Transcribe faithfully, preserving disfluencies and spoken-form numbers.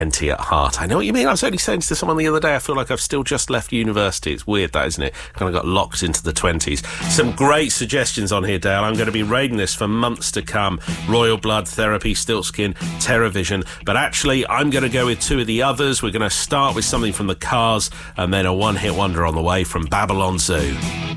at heart. I know what you mean. I was only saying to someone the other day, I feel like I've still just left university. It's weird, that, isn't it? Kind of got locked into the twenties. Some great suggestions on here, Dale. I'm going to be raiding this for months to come. Royal Blood, Therapy, Stiltskin, Terrorvision. But actually, I'm going to go with two of the others. We're going to start with something from the Cars and then a one-hit wonder on the way from Babylon Zoo.